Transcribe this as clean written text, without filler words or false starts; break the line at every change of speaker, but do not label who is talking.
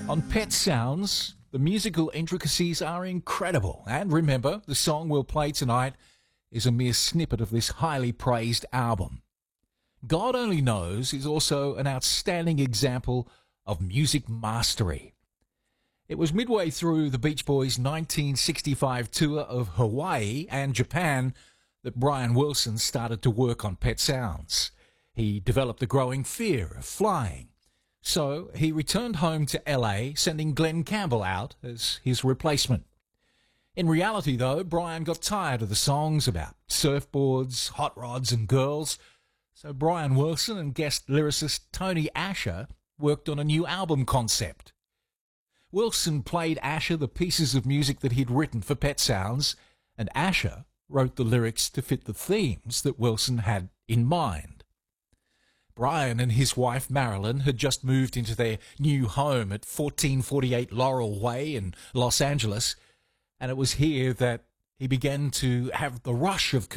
On Pet Sounds, the musical intricacies are incredible. And remember, the song we'll play tonight is a mere snippet of this highly praised album. God Only Knows is also an outstanding example of music mastery. It was midway through the Beach Boys' 1965 tour of Hawaii and Japan that Brian Wilson started to work on Pet Sounds. He developed a growing fear of flying. So he returned home to LA, sending Glenn Campbell out as his replacement. In reality, though, Brian got tired of the songs about surfboards, hot rods and girls, so Brian Wilson and guest lyricist Tony Asher worked on a new album concept. Wilson played Asher the pieces of music that he'd written for Pet Sounds, and Asher wrote the lyrics to fit the themes that Wilson had in mind. Brian and his wife Marilyn had just moved into their new home at 1448 Laurel Way in Los Angeles, and it was here that he began to have the rush of